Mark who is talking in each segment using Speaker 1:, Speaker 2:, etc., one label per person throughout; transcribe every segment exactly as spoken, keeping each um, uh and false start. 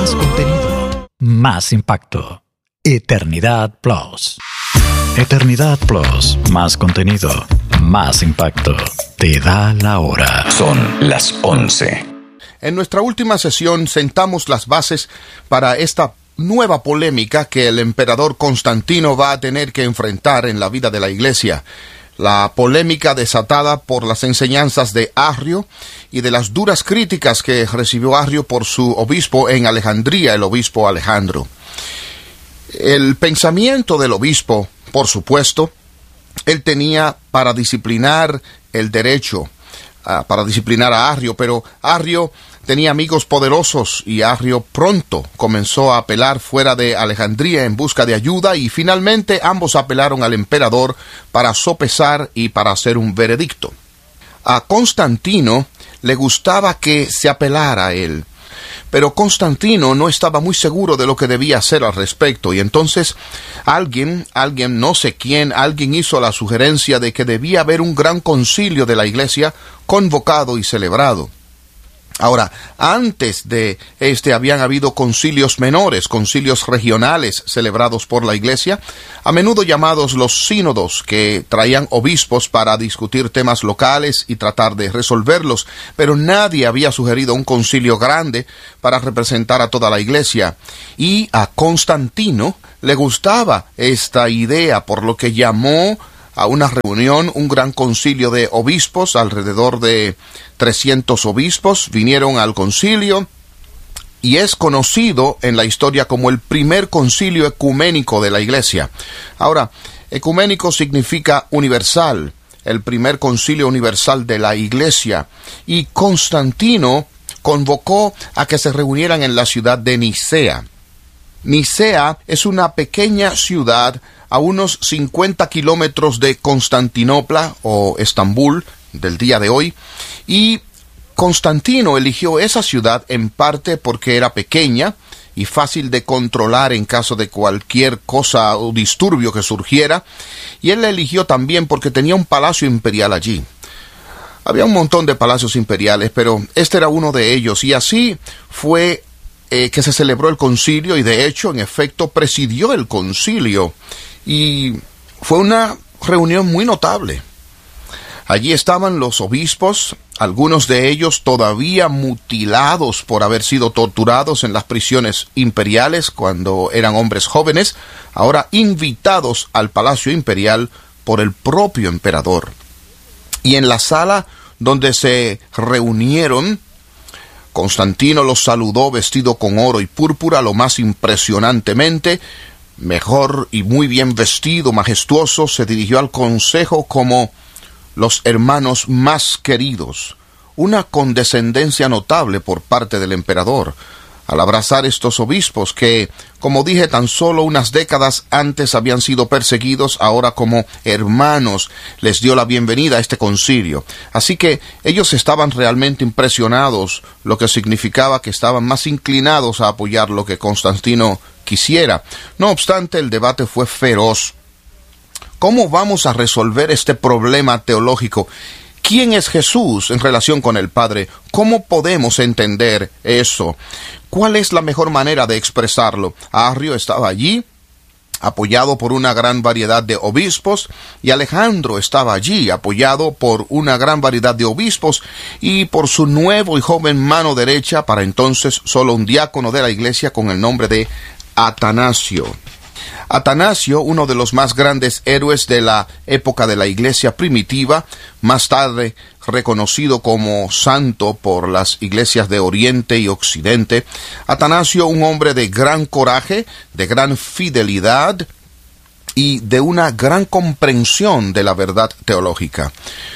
Speaker 1: más contenido, más impacto. Eternidad Plus. Eternidad Plus, más contenido, más impacto. Te da la hora.
Speaker 2: Son las once.
Speaker 3: En nuestra última sesión sentamos las bases para esta nueva polémica que el emperador Constantino va a tener que enfrentar en la vida de la Iglesia. La polémica desatada por las enseñanzas de Arrio y de las duras críticas que recibió Arrio por su obispo en Alejandría, el obispo Alejandro. El pensamiento del obispo, por supuesto, él tenía para disciplinar el derecho, uh, para disciplinar a Arrio, pero Arrio tenía amigos poderosos y Arrio pronto comenzó a apelar fuera de Alejandría en busca de ayuda y finalmente ambos apelaron al emperador para sopesar y para hacer un veredicto. A Constantino le gustaba que se apelara a él, pero Constantino no estaba muy seguro de lo que debía hacer al respecto, y entonces alguien, alguien, no sé quién, alguien hizo la sugerencia de que debía haber un gran concilio de la Iglesia convocado y celebrado. Ahora, antes de este habían habido concilios menores, concilios regionales celebrados por la Iglesia, a menudo llamados los sínodos, que traían obispos para discutir temas locales y tratar de resolverlos, pero nadie había sugerido un concilio grande para representar a toda la Iglesia. Y a Constantino le gustaba esta idea, por lo que llamó a una reunión, un gran concilio de obispos, alrededor de trescientos obispos vinieron al concilio, y es conocido en la historia como el primer concilio ecuménico de la Iglesia. Ahora, ecuménico significa universal, el primer concilio universal de la Iglesia, y Constantino convocó a que se reunieran en la ciudad de Nicea. Nicea es una pequeña ciudad a unos cincuenta kilómetros de Constantinopla o Estambul del día de hoy, y Constantino eligió esa ciudad en parte porque era pequeña y fácil de controlar en caso de cualquier cosa o disturbio que surgiera, y él la eligió también porque tenía un palacio imperial allí. Había un montón de palacios imperiales, pero este era uno de ellos, y así fue eh, que se celebró el concilio, y de hecho, en efecto, presidió el concilio, y fue una reunión muy notable. Allí estaban los obispos, algunos de ellos todavía mutilados por haber sido torturados en las prisiones imperiales cuando eran hombres jóvenes, ahora invitados al palacio imperial por el propio emperador. Y en la sala donde se reunieron, Constantino los saludó vestido con oro y púrpura lo más impresionantemente, mejor y muy bien vestido, majestuoso, se dirigió al consejo como los hermanos más queridos, una condescendencia notable por parte del emperador, al abrazar estos obispos que, como dije, tan solo unas décadas antes habían sido perseguidos, ahora como hermanos les dio la bienvenida a este concilio. Así que ellos estaban realmente impresionados, lo que significaba que estaban más inclinados a apoyar lo que Constantino quisiera. No obstante, el debate fue feroz. ¿Cómo vamos a resolver este problema teológico? ¿Quién es Jesús en relación con el Padre? ¿Cómo podemos entender eso? ¿Cuál es la mejor manera de expresarlo? Arrio estaba allí, apoyado por una gran variedad de obispos, y Alejandro estaba allí, apoyado por una gran variedad de obispos, y por su nuevo y joven mano derecha, para entonces solo un diácono de la Iglesia con el nombre de Atanasio. Atanasio, uno de los más grandes héroes de la época de la Iglesia primitiva, más tarde reconocido como santo por las iglesias de Oriente y Occidente. Atanasio, un hombre de gran coraje, de gran fidelidad y de una gran comprensión de la verdad teológica.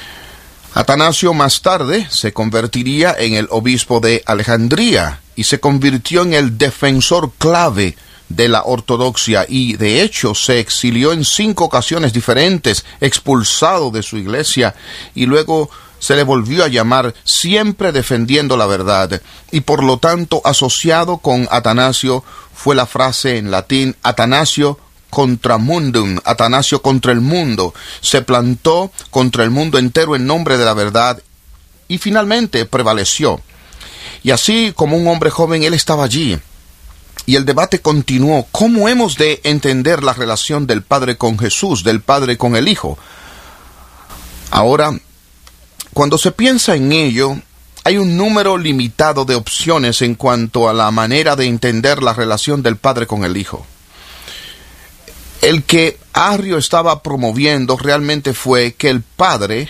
Speaker 3: Atanasio más tarde se convertiría en el obispo de Alejandría y se convirtió en el defensor clave de la ortodoxia, y de hecho se exilió en cinco ocasiones diferentes, expulsado de su iglesia, y luego se le volvió a llamar, siempre defendiendo la verdad, y por lo tanto asociado con Atanasio fue la frase en latín Atanasio contra mundum, Atanasio contra el mundo. Se plantó contra el mundo entero en nombre de la verdad y finalmente prevaleció. Y así como un hombre joven, él estaba allí, y el debate continuó. ¿Cómo hemos de entender la relación del Padre con Jesús, del Padre con el Hijo? Ahora, cuando se piensa en ello, hay un número limitado de opciones en cuanto a la manera de entender la relación del Padre con el Hijo. El que Arrio estaba promoviendo realmente fue que el Padre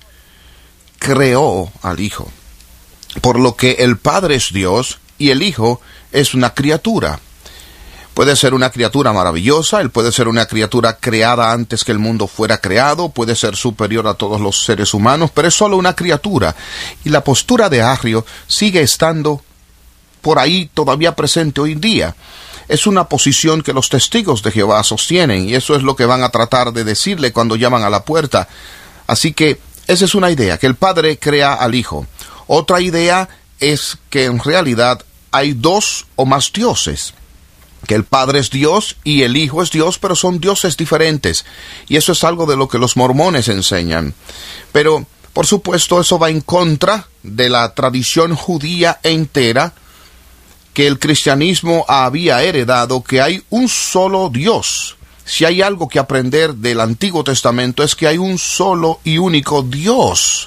Speaker 3: creó al Hijo, por lo que el Padre es Dios y el Hijo es una criatura. Puede ser una criatura maravillosa, él puede ser una criatura creada antes que el mundo fuera creado, puede ser superior a todos los seres humanos, pero es solo una criatura. Y la postura de Arrio sigue estando por ahí todavía presente hoy en día. Es una posición que los testigos de Jehová sostienen, y eso es lo que van a tratar de decirle cuando llaman a la puerta. Así que esa es una idea, que el Padre crea al Hijo. Otra idea es que en realidad hay dos o más dioses, que el Padre es Dios y el Hijo es Dios, pero son dioses diferentes, y eso es algo de lo que los mormones enseñan. Pero, por supuesto, eso va en contra de la tradición judía entera, que el cristianismo había heredado, que hay un solo Dios. Si hay algo que aprender del Antiguo Testamento es que hay un solo y único Dios.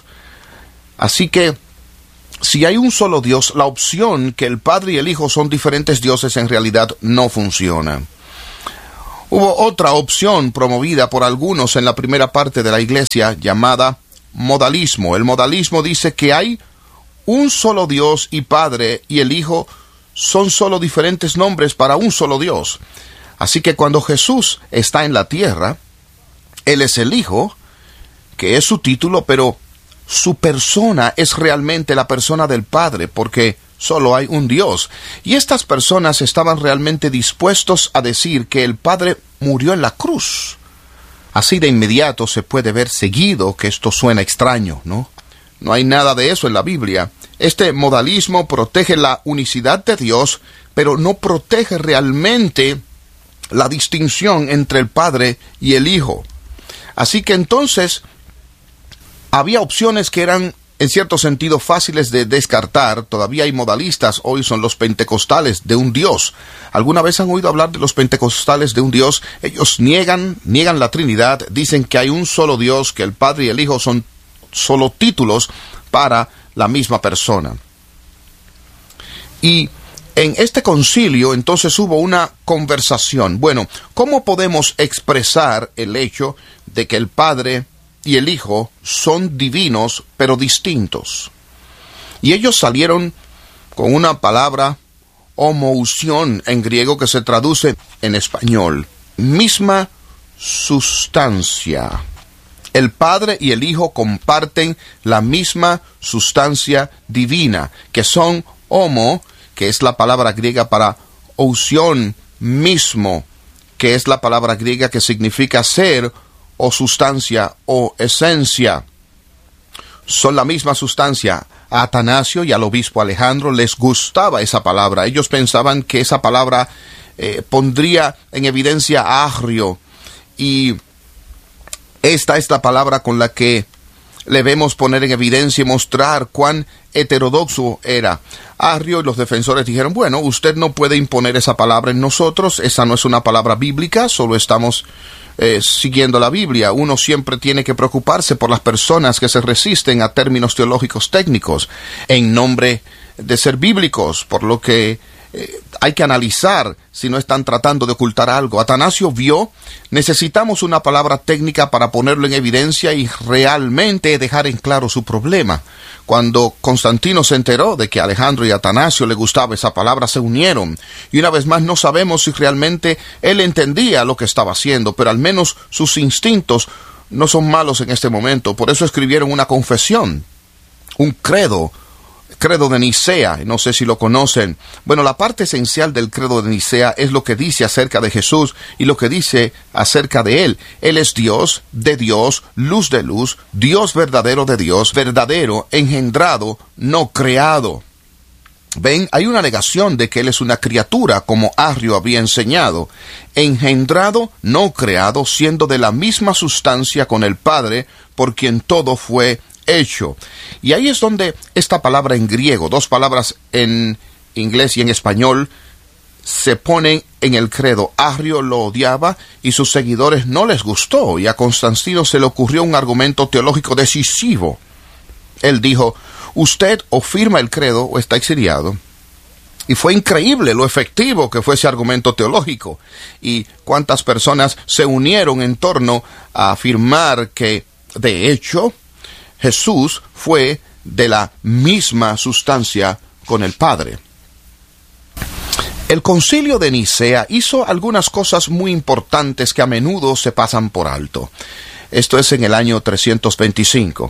Speaker 3: Así que, si hay un solo Dios, la opción que el Padre y el Hijo son diferentes dioses en realidad no funciona. Hubo otra opción promovida por algunos en la primera parte de la iglesia llamada modalismo. El modalismo dice que hay un solo Dios y Padre y el Hijo son solo diferentes nombres para un solo Dios. Así que cuando Jesús está en la tierra, Él es el Hijo, que es su título, pero su persona es realmente la persona del Padre, porque solo hay un Dios. Y estas personas estaban realmente dispuestos a decir que el Padre murió en la cruz. Así de inmediato se puede ver seguido que esto suena extraño, ¿no? No hay nada de eso en la Biblia. Este modalismo protege la unicidad de Dios, pero no protege realmente la distinción entre el Padre y el Hijo. Así que entonces había opciones que eran, en cierto sentido, fáciles de descartar. Todavía hay modalistas, hoy son los pentecostales de un Dios. ¿Alguna vez han oído hablar de los pentecostales de un Dios? Ellos niegan, niegan la Trinidad, dicen que hay un solo Dios, que el Padre y el Hijo son solo títulos para la misma persona. Y en este concilio, entonces, hubo una conversación. Bueno, ¿cómo podemos expresar el hecho de que el Padre y el Hijo son divinos, pero distintos? Y ellos salieron con una palabra, homoousión, en griego, que se traduce en español, misma sustancia. El Padre y el Hijo comparten la misma sustancia divina, que son homo, que es la palabra griega para ousión, mismo, que es la palabra griega que significa ser, o sustancia, o esencia. Son la misma sustancia. A Atanasio y al obispo Alejandro les gustaba esa palabra. Ellos pensaban que esa palabra eh, pondría en evidencia a Arrio, y esta es la palabra con la que le vemos poner en evidencia y mostrar cuán heterodoxo era. Arrio y los defensores dijeron, bueno, usted no puede imponer esa palabra en nosotros, esa no es una palabra bíblica, solo estamos eh, siguiendo la Biblia. Uno siempre tiene que preocuparse por las personas que se resisten a términos teológicos técnicos en nombre de ser bíblicos, por lo que eh, hay que analizar si no están tratando de ocultar algo. Atanasio vio, necesitamos una palabra técnica para ponerlo en evidencia y realmente dejar en claro su problema. Cuando Constantino se enteró de que a Alejandro y a Atanasio le gustaba esa palabra, se unieron. Y una vez más no sabemos si realmente él entendía lo que estaba haciendo, pero al menos sus instintos no son malos en este momento. Por eso escribieron una confesión, un credo, credo de Nicea, no sé si lo conocen. Bueno, la parte esencial del credo de Nicea es lo que dice acerca de Jesús y lo que dice acerca de Él. Él es Dios, de Dios, luz de luz, Dios verdadero de Dios, verdadero, engendrado, no creado. Ven, hay una negación de que Él es una criatura, como Arrio había enseñado. Engendrado, no creado, siendo de la misma sustancia con el Padre, por quien todo fue hecho. Y ahí es donde esta palabra en griego, dos palabras en inglés y en español, se ponen en el credo. Arrio lo odiaba y sus seguidores no les gustó, y a Constantino se le ocurrió un argumento teológico decisivo. Él dijo: usted o firma el credo o está exiliado. Y fue increíble lo efectivo que fue ese argumento teológico, y cuántas personas se unieron en torno a afirmar que, de hecho, Jesús fue de la misma sustancia con el Padre. El Concilio de Nicea hizo algunas cosas muy importantes que a menudo se pasan por alto. Esto es en el año trescientos veinticinco.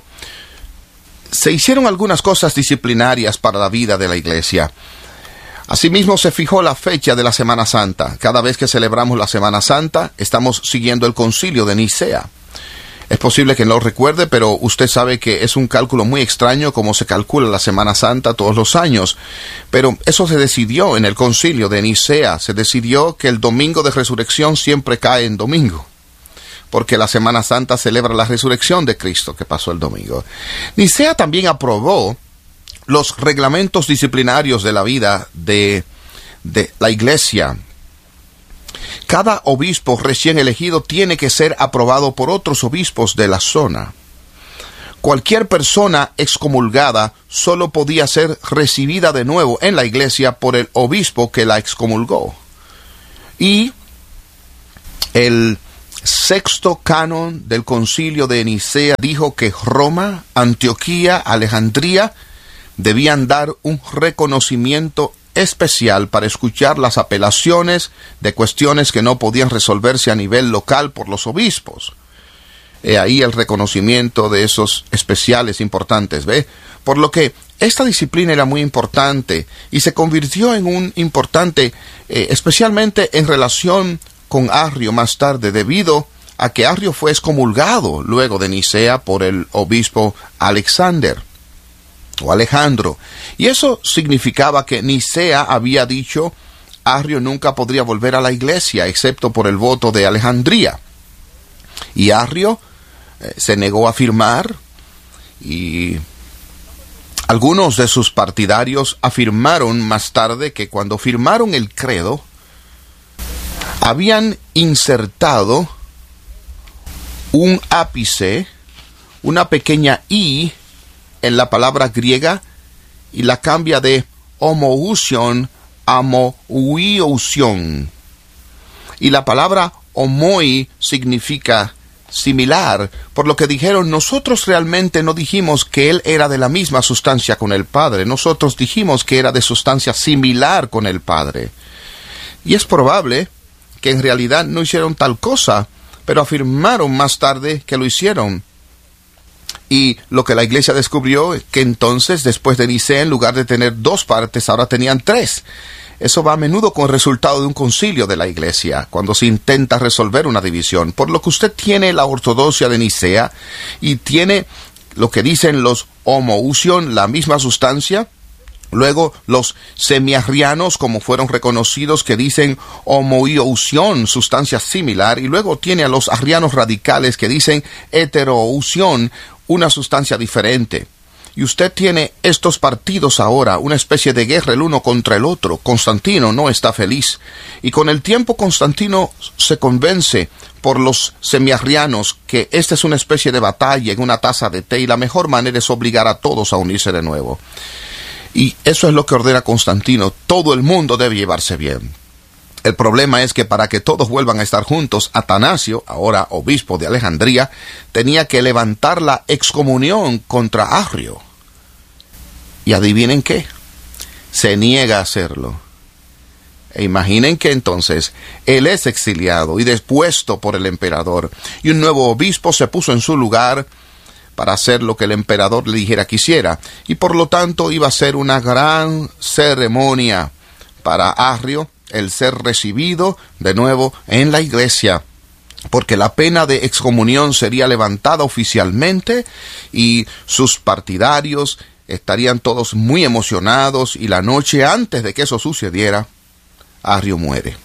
Speaker 3: Se hicieron algunas cosas disciplinarias para la vida de la Iglesia. Asimismo, se fijó la fecha de la Semana Santa. Cada vez que celebramos la Semana Santa, estamos siguiendo el Concilio de Nicea. Es posible que no lo recuerde, pero usted sabe que es un cálculo muy extraño como se calcula la Semana Santa todos los años. Pero eso se decidió en el Concilio de Nicea. Se decidió que el domingo de resurrección siempre cae en domingo, porque la Semana Santa celebra la resurrección de Cristo que pasó el domingo. Nicea también aprobó los reglamentos disciplinarios de la vida de, de la Iglesia. Cada obispo recién elegido tiene que ser aprobado por otros obispos de la zona. Cualquier persona excomulgada solo podía ser recibida de nuevo en la Iglesia por el obispo que la excomulgó. Y el sexto canon del Concilio de Nicea dijo que Roma, Antioquía, Alejandría debían dar un reconocimiento especial para escuchar las apelaciones de cuestiones que no podían resolverse a nivel local por los obispos. He ahí el reconocimiento de esos especiales importantes, ¿ve? Por lo que esta disciplina era muy importante y se convirtió en un importante, eh, especialmente en relación con Arrio más tarde, debido a que Arrio fue excomulgado luego de Nicea por el obispo Alexander o Alejandro, y eso significaba que Nicea había dicho: Arrio nunca podría volver a la Iglesia excepto por el voto de Alejandría. Y Arrio eh, se negó a firmar, y algunos de sus partidarios afirmaron más tarde que cuando firmaron el credo habían insertado un ápice, una pequeña i en la palabra griega, y la cambia de homoousion a moiousion. Y la palabra homoi significa similar, por lo que dijeron: nosotros realmente no dijimos que él era de la misma sustancia con el Padre, nosotros dijimos que era de sustancia similar con el Padre. Y es probable que en realidad no hicieron tal cosa, pero afirmaron más tarde que lo hicieron. Y lo que la Iglesia descubrió es que entonces, después de Nicea, en lugar de tener dos partes, ahora tenían tres. Eso va a menudo con el resultado de un concilio de la Iglesia, cuando se intenta resolver una división. Por lo que usted tiene la ortodoxia de Nicea y tiene lo que dicen los homoousion, la misma sustancia. Luego los semiarrianos, como fueron reconocidos, que dicen homoiousion, sustancia similar. Y luego tiene a los arrianos radicales que dicen heteroousion, una sustancia diferente. Y usted tiene estos partidos ahora, una especie de guerra el uno contra el otro. Constantino no está feliz. Y con el tiempo Constantino se convence por los semiarrianos que esta es una especie de batalla en una taza de té, y la mejor manera es obligar a todos a unirse de nuevo. Y eso es lo que ordena Constantino: todo el mundo debe llevarse bien. El problema es que para que todos vuelvan a estar juntos, Atanasio, ahora obispo de Alejandría, tenía que levantar la excomunión contra Arrio. Y adivinen qué, se niega a hacerlo. E imaginen que entonces él es exiliado y depuesto por el emperador, y un nuevo obispo se puso en su lugar para hacer lo que el emperador le dijera que hiciera, y por lo tanto iba a ser una gran ceremonia para Arrio el ser recibido de nuevo en la Iglesia, porque la pena de excomunión sería levantada oficialmente y sus partidarios estarían todos muy emocionados, y la noche antes de que eso sucediera, Arrio muere.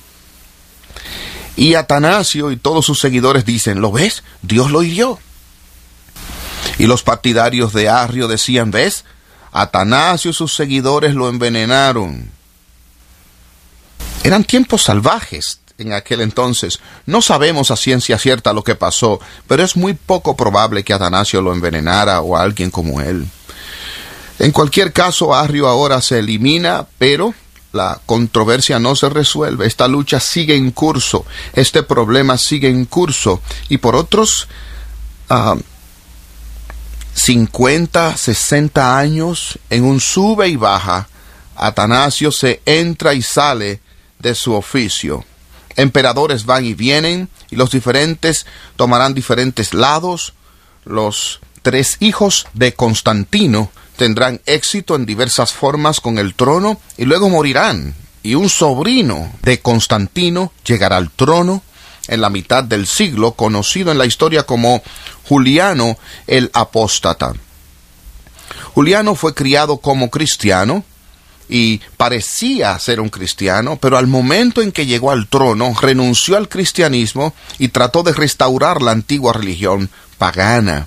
Speaker 3: Y Atanasio y todos sus seguidores dicen: ¿lo ves? Dios lo hirió. Y los partidarios de Arrio decían: ¿ves? Atanasio y sus seguidores lo envenenaron. Eran tiempos salvajes en aquel entonces. No sabemos a ciencia cierta lo que pasó, pero es muy poco probable que Atanasio lo envenenara o a alguien como él. En cualquier caso, Arrio ahora se elimina, pero la controversia no se resuelve. Esta lucha sigue en curso, este problema sigue en curso, y por otros uh, cincuenta, sesenta años, en un sube y baja, Atanasio se entra y sale de su oficio. Emperadores van y vienen, y los diferentes tomarán diferentes lados. Los tres hijos de Constantino tendrán éxito en diversas formas con el trono, y luego morirán. Y un sobrino de Constantino llegará al trono en la mitad del siglo, conocido en la historia como Juliano el Apóstata. Juliano fue criado como cristiano, y parecía ser un cristiano, pero al momento en que llegó al trono, renunció al cristianismo y trató de restaurar la antigua religión pagana.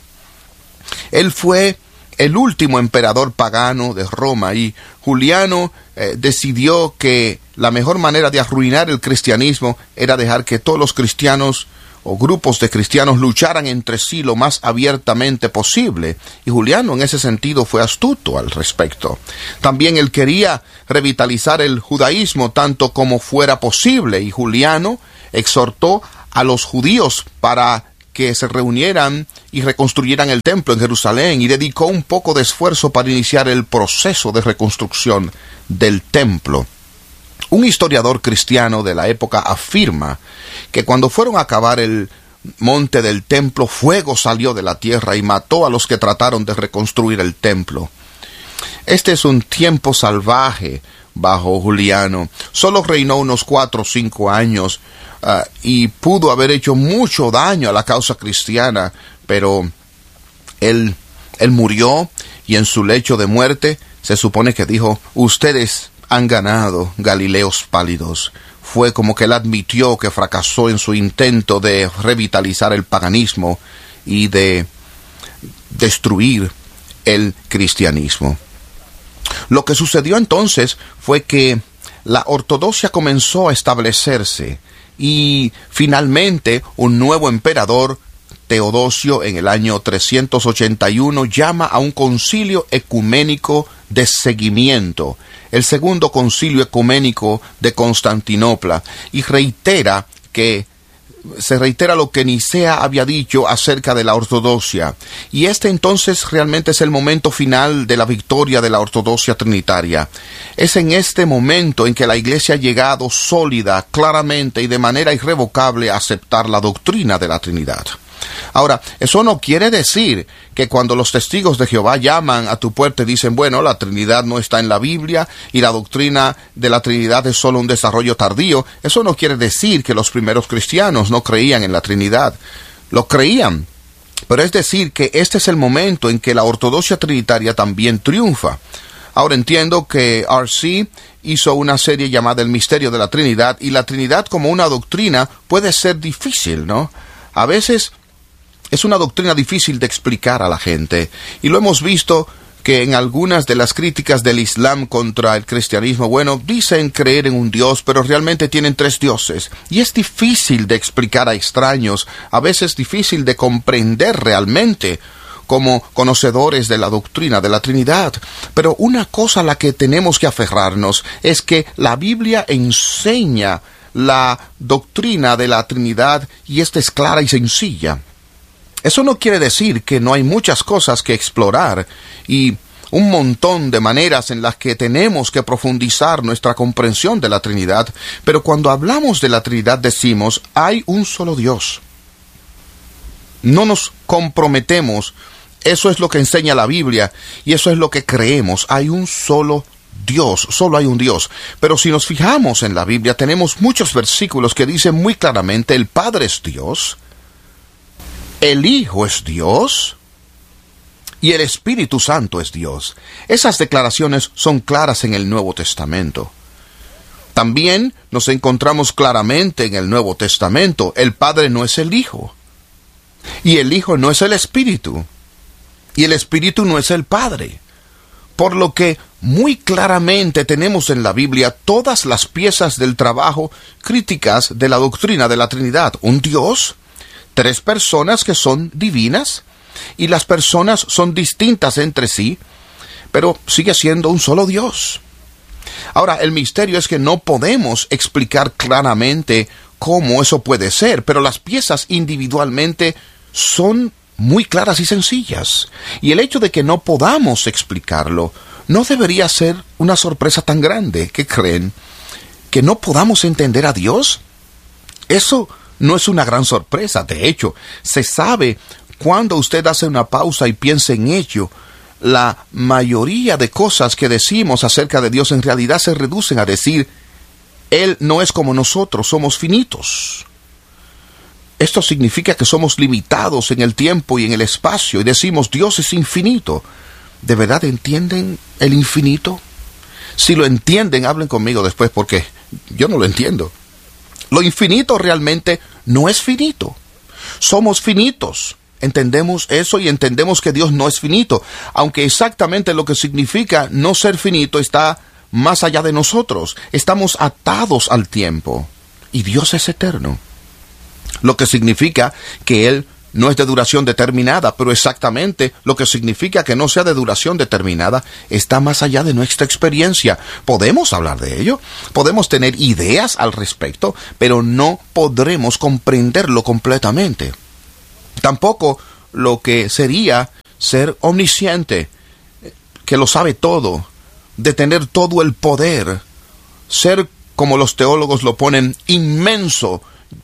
Speaker 3: Él fue el último emperador pagano de Roma, y Juliano eh, decidió que la mejor manera de arruinar el cristianismo era dejar que todos los cristianos o grupos de cristianos lucharan entre sí lo más abiertamente posible, y Juliano en ese sentido fue astuto al respecto. También él quería revitalizar el judaísmo tanto como fuera posible, y Juliano exhortó a los judíos para que se reunieran y reconstruyeran el templo en Jerusalén, y dedicó un poco de esfuerzo para iniciar el proceso de reconstrucción del templo. Un historiador cristiano de la época afirma que cuando fueron a acabar el monte del templo, fuego salió de la tierra y mató a los que trataron de reconstruir el templo. Este es un tiempo salvaje bajo Juliano. Solo reinó unos cuatro o cinco años uh, y pudo haber hecho mucho daño a la causa cristiana, pero él, él murió, y en su lecho de muerte se supone que dijo: ustedes han ganado, Galileos pálidos. Fue como que él admitió que fracasó en su intento de revitalizar el paganismo y de destruir el cristianismo. Lo que sucedió entonces fue que la ortodoxia comenzó a establecerse, y finalmente un nuevo emperador, Teodosio, en el año trescientos ochenta y uno, llama a un concilio ecuménico de seguimiento, el segundo concilio ecuménico de Constantinopla, y reitera que se reitera lo que Nicea había dicho acerca de la ortodoxia. Y este entonces realmente es el momento final de la victoria de la ortodoxia trinitaria. Es en este momento en que la Iglesia ha llegado sólida, claramente y de manera irrevocable a aceptar la doctrina de la Trinidad. Ahora, eso no quiere decir que cuando los testigos de Jehová llaman a tu puerta y dicen, bueno, la Trinidad no está en la Biblia y la doctrina de la Trinidad es solo un desarrollo tardío, eso no quiere decir que los primeros cristianos no creían en la Trinidad. Lo creían, pero es decir que este es el momento en que la ortodoxia trinitaria también triunfa. Ahora entiendo que R C hizo una serie llamada El Misterio de la Trinidad, y la Trinidad como una doctrina puede ser difícil, ¿no? A veces es una doctrina difícil de explicar a la gente, y lo hemos visto que en algunas de las críticas del Islam contra el cristianismo, bueno, dicen creer en un Dios, pero realmente tienen tres dioses, y es difícil de explicar a extraños, a veces difícil de comprender realmente como conocedores de la doctrina de la Trinidad. Pero una cosa a la que tenemos que aferrarnos es que la Biblia enseña la doctrina de la Trinidad, y esta es clara y sencilla. Eso no quiere decir que no hay muchas cosas que explorar y un montón de maneras en las que tenemos que profundizar nuestra comprensión de la Trinidad, pero cuando hablamos de la Trinidad decimos, hay un solo Dios. No nos comprometemos, eso es lo que enseña la Biblia y eso es lo que creemos, hay un solo Dios, solo hay un Dios. Pero si nos fijamos en la Biblia, tenemos muchos versículos que dicen muy claramente, el Padre es Dios, el Hijo es Dios y el Espíritu Santo es Dios. Esas declaraciones son claras en el Nuevo Testamento. También nos encontramos claramente en el Nuevo Testamento, el Padre no es el Hijo, y el Hijo no es el Espíritu, y el Espíritu no es el Padre. Por lo que muy claramente tenemos en la Biblia todas las piezas del trabajo críticas de la doctrina de la Trinidad. Un Dios, tres personas que son divinas, y las personas son distintas entre sí, pero sigue siendo un solo Dios. Ahora, el misterio es que no podemos explicar claramente cómo eso puede ser, pero las piezas individualmente son muy claras y sencillas. Y el hecho de que no podamos explicarlo no debería ser una sorpresa tan grande. ¿Qué creen? ¿Que no podamos entender a Dios? Eso no es una gran sorpresa. De hecho, se sabe cuando usted hace una pausa y piensa en ello, la mayoría de cosas que decimos acerca de Dios en realidad se reducen a decir, Él no es como nosotros, somos finitos. Esto significa que somos limitados en el tiempo y en el espacio, y decimos, Dios es infinito. ¿De verdad entienden el infinito? Si lo entienden, hablen conmigo después, porque yo no lo entiendo. Lo infinito realmente no es finito. Somos finitos. Entendemos eso y entendemos que Dios no es finito, aunque exactamente lo que significa no ser finito está más allá de nosotros. Estamos atados al tiempo, y Dios es eterno. Lo que significa que Él no es de duración determinada, pero exactamente lo que significa que no sea de duración determinada está más allá de nuestra experiencia. Podemos hablar de ello, podemos tener ideas al respecto, pero no podremos comprenderlo completamente. Tampoco lo que sería ser omnisciente, que lo sabe todo, de tener todo el poder, ser, como los teólogos lo ponen, inmenso,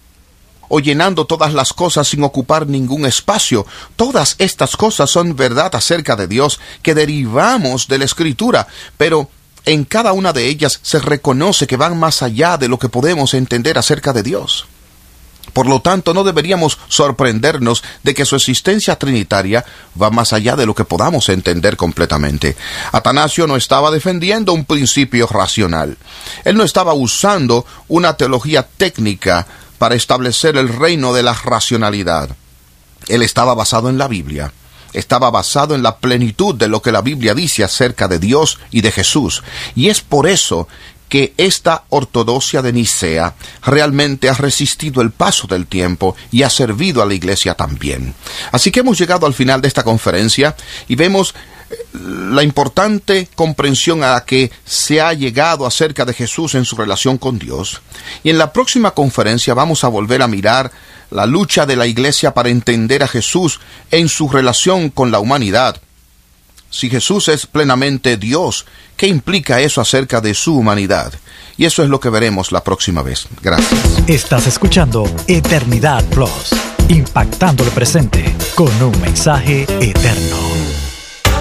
Speaker 3: o llenando todas las cosas sin ocupar ningún espacio. Todas estas cosas son verdad acerca de Dios que derivamos de la Escritura, pero en cada una de ellas se reconoce que van más allá de lo que podemos entender acerca de Dios. Por lo tanto, no deberíamos sorprendernos de que su existencia trinitaria va más allá de lo que podamos entender completamente. Atanasio no estaba defendiendo un principio racional. Él no estaba usando una teología técnica para establecer el reino de la racionalidad. Él estaba basado en la Biblia. Estaba basado en la plenitud de lo que la Biblia dice acerca de Dios y de Jesús. Y es por eso que esta ortodoxia de Nicea realmente ha resistido el paso del tiempo y ha servido a la Iglesia también. Así que hemos llegado al final de esta conferencia y vemos la importante comprensión a la que se ha llegado acerca de Jesús en su relación con Dios. Y en la próxima conferencia vamos a volver a mirar la lucha de la Iglesia para entender a Jesús en su relación con la humanidad. Si Jesús es plenamente Dios, ¿qué implica eso acerca de su humanidad? Y eso es lo que veremos la próxima vez. Gracias.
Speaker 1: Estás escuchando Eternidad Plus, impactando el presente con un mensaje eterno.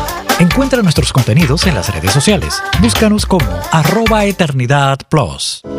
Speaker 1: Encuentra nuestros contenidos en las redes sociales. Búscanos como arroba Eternidad Plus.